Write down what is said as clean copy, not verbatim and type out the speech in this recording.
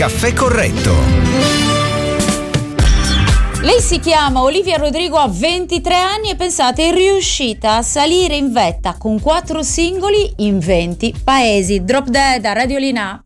Caffè Corretto. Lei si chiama Olivia Rodrigo, ha 23 anni e pensate è riuscita a salire in vetta con 4 singoli in 20 paesi. Drop Dead a Radiolina.